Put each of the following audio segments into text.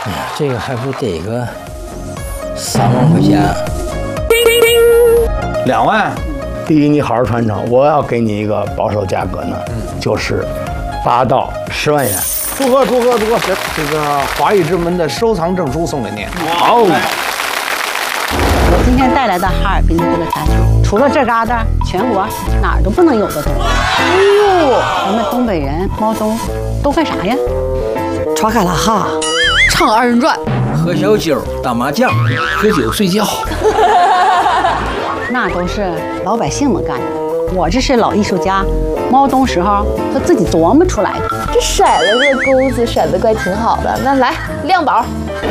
哎呀，这个还不得个3万块钱 ？2万。 第一，你好好传承，我要给你一个保守价格呢，就是8到10万元。 祝贺！这个华裔之门的收藏证书送给您。 好。 我今天带来的哈尔滨的这个茶具，除了这旮瘩，全国哪儿都不能有的东西。哎呦，咱们东北人猫东都干啥呀？ 传开了哈， 唱2人转， 喝小酒、打麻将、喝酒睡觉。 那都是老百姓们干的，我这是老艺术家，猫冬时候他自己琢磨出来的。 这甩了个钩子，甩得怪挺好的。那来亮宝，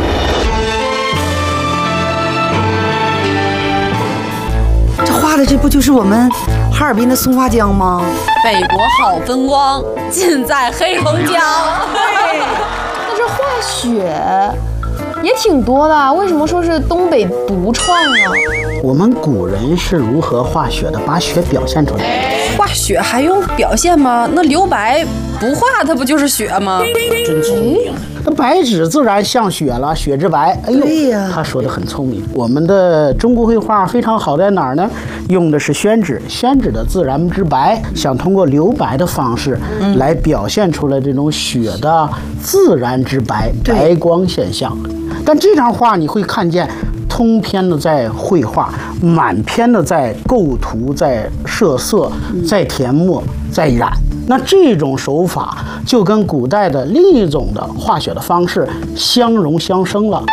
这画的这不就是我们哈尔滨的松花江吗？ 北国好风光，尽在黑龙江。 那这画雪也挺多的，为什么说是东北独创呢？ 我们古人是如何画雪的，把雪表现出来？ 画雪还用表现吗？那留白不画，它不就是雪吗？ 真聪明，那白纸自然像雪了，雪之白。哎呦， 对呀， 他说的很聪明。我们的中国绘画非常好在哪儿呢？用的是宣纸，宣纸的自然之白，想通过留白的方式来表现出来这种雪的自然之白，白光现象。但这张画你会看见通篇的在绘画，满篇的在构图，在设色，在填墨，在染。那这种手法就跟古代的另一种的画雪的方式相融相生了，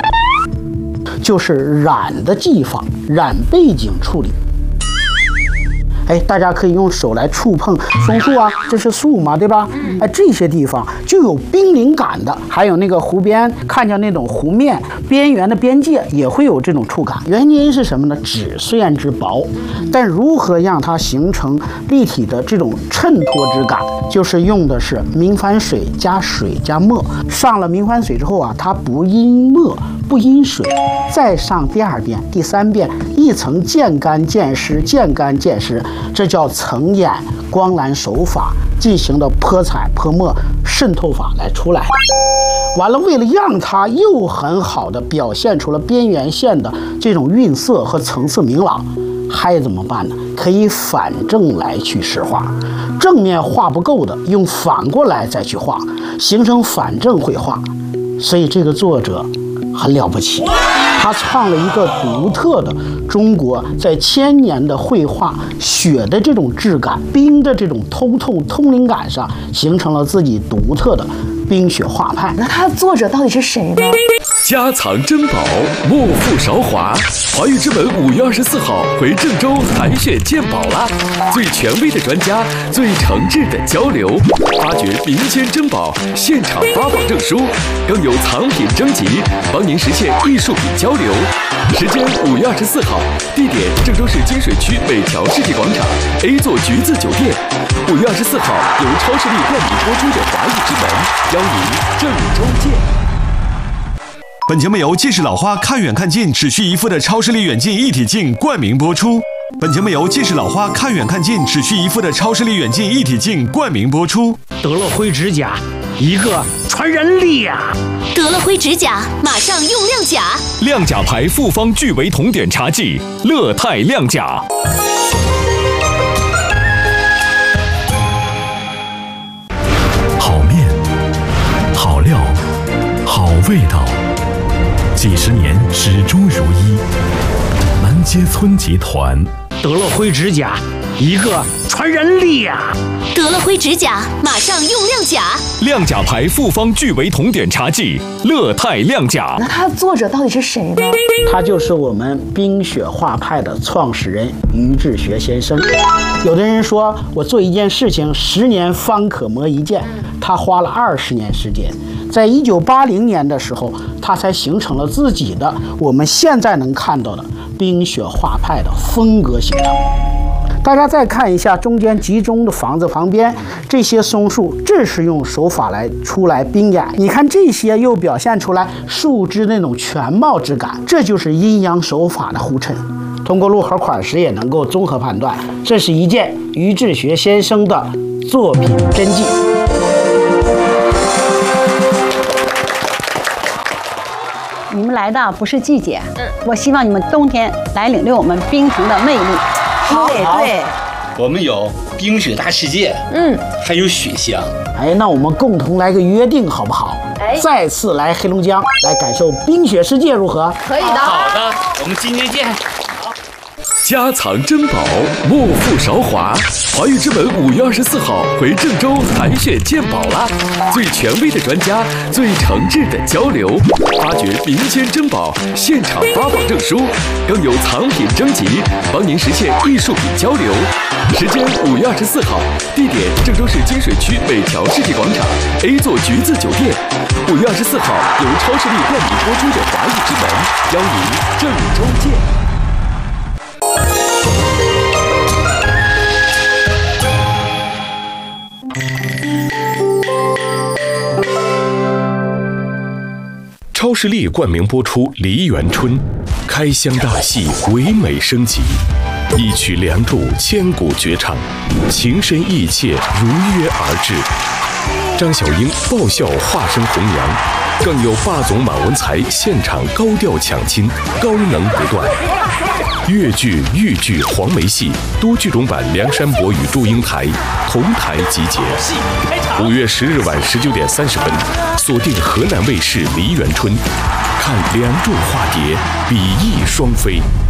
就是染的技法，染背景处理。哎，大家可以用手来触碰松树啊，这是树嘛，对吧？哎，这些地方就有濒临感的，还有那个湖边看见那种湖面边缘的边界也会有这种触感。原因是什么呢？纸虽然之薄，但如何让它形成立体的这种衬托之感，就是用的是明矾水加水加墨。上了明矾水之后啊，它不阴墨不阴水，再上第2遍、第3遍，一层渐干渐湿，渐干渐湿。这叫层眼光蓝手法进行的泼彩泼墨渗透法来出来。完了，为了让它又很好的表现出了边缘线的这种晕色和层次明朗，还怎么办呢？可以反正来去实画，正面画不够的用反过来再去画，形成反正绘画。所以这个作者很了不起，他创了一个独特的中国在千年的绘画雪的这种质感，冰的这种通透通灵感上，形成了自己独特的冰雪画派。 那它的作者到底是谁呢？ 家藏珍宝，莫负韶华。华语之门5月24号回郑州海选鉴宝啦！最权威的专家，最诚挚的交流，发掘民间珍宝，现场发放证书，更有藏品征集，帮您实现艺术品交流。时间5月24号，地点郑州市金水区北桥世纪广场 A 座橘子酒店。5月24号，由超视力冠名播出的华语之门，邀您郑州见。 本节目由近视老花看远看近只需1副的超视力远近一体镜冠名播出。本节目由近视老花看远看近只需1副的超视力远近一体镜冠名播出。 德乐辉指甲，一个传人力呀！ 德乐辉指甲，马上用亮甲。 亮甲牌复方聚维铜碘茶剂，乐泰亮甲。 好面，好料，好味道，几十年始终如一。南街村集团， 德乐辉指甲，一个传人力呀！ 德乐辉指甲，马上用亮甲。 亮甲牌复方聚维铜碘茶剂，乐泰亮甲。 那它的作者到底是谁呢？ 他就是我们冰雪画派的创始人于志学先生。有的人说我做一件事情10年方可磨一剑，他花了20年时间。在1980年的时候，他才形成了自己的我们现在能看到的冰雪画派的风格形成。大家再看一下中间集中的房子旁边这些松树，这是用手法来出来冰眼。你看这些又表现出来树枝那种全貌之感，这就是阴阳手法的互衬。通过鹿盒款式也能够综合判断，这是一件于志学先生的作品真迹。 你们来的不是季节，我希望你们冬天来领略我们冰城的魅力。 对， 我们有冰雪大世界，还有雪乡。 哎，那我们共同来个约定好不好？再次来黑龙江来感受冰雪世界如何？ 可以的。 好的，我们今天见。 家藏珍宝，莫负韶华。华语之门5月24号回郑州海选鉴宝啦！最权威的专家，最诚挚的交流，发掘民间珍宝，现场发放证书，更有藏品征集，帮您实现艺术品交流。时间5月24号，地点郑州市金水区北桥世纪广场 A 座橘子酒店。5月24号，由超视力冠名播出的华语之门，邀您郑州见。 超视力冠名播出《梨园春》，开箱大戏唯美升级，一曲梁祝千古绝唱，情深意切如约而至。张小英爆笑化身红娘，更有霸总马文才现场高调抢亲，高能不断。粤剧、豫剧、黄梅戏多剧种版梁山伯与祝英台同台集结。5月10日晚19点30分，锁定河南卫视《梨园春》，看梁祝化蝶，比翼双飞。